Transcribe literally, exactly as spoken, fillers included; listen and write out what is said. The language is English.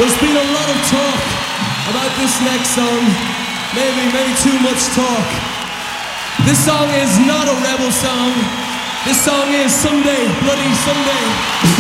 There's been a lot of talk about this next song. Maybe, maybe too much talk. This song is not a rebel song. This song is Someday, Bloody Someday.